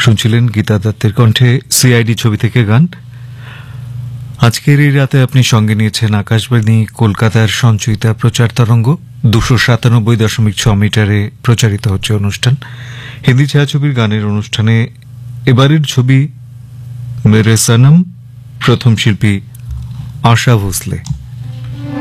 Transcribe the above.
শুনছিলেন গীতা দত্তের কণ্ঠে সিআইডি ছবি থেকে গান। আজকের এই রাতে আপনি সঙ্গে নিয়েছেন আকাশবাণী কলকাতার সঞ্চয়িতা প্রচার তরঙ্গ 297.6 মিটারে প্রচারিত হচ্ছে অনুষ্ঠান হিন্দি ছায়াছবির গানের অনুষ্ঠানে। এবারের ছবি মেরে সনম, প্রথম শিল্পী আশা ভোসলে।